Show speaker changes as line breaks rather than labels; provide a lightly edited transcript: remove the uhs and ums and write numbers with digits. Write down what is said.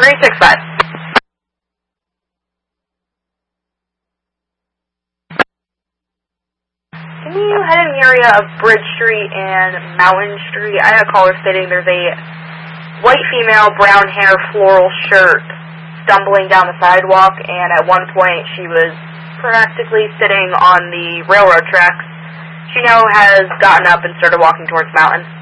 365. Can you head in the area of Bridge Street and Mountain Street? I had a caller stating there's a white female, brown hair, floral shirt stumbling down the sidewalk, and at one point she was practically sitting on the railroad tracks. She now has gotten up and started walking towards Mountain.